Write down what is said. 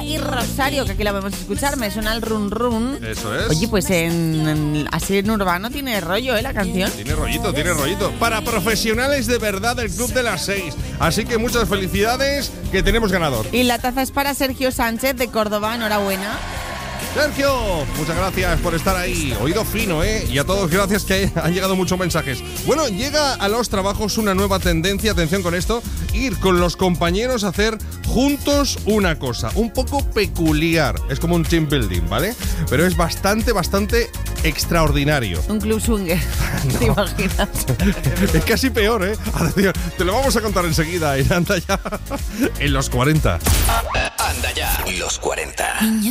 y Rosario, que aquí la vamos a escuchar. Me suena el run run. Eso es. Oye, pues así en urbano tiene rollo, la canción. Tiene rollito. Para profesionales de verdad del Club de las 6. Así que muchas felicidades, que tenemos ganador. Y la taza es para Sergio Sánchez de Córdoba. Enhorabuena. Sergio, muchas gracias por estar ahí. Oído fino, Y a todos gracias, que han llegado muchos mensajes. Bueno, llega a los trabajos una nueva tendencia, atención con esto, ir con los compañeros a hacer juntos una cosa un poco peculiar. Es como un team building, ¿vale? Pero es bastante extraordinario. Un club swinger. ¿Te imaginas? Es casi peor, Atención, te lo vamos a contar enseguida en Anda Ya en los 40. Anda Ya, los 40.